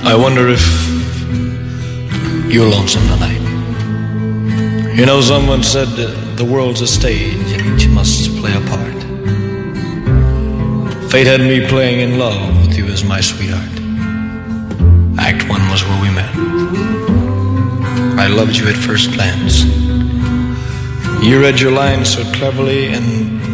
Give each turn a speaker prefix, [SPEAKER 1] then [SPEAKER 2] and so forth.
[SPEAKER 1] I wonder if you're lonesome tonight. You know, someone said the world's a stage and each must play a part. Fate had me playing in love with you as my sweetheart. Act one was where we met. I loved you at first glance. You read your lines so cleverly, and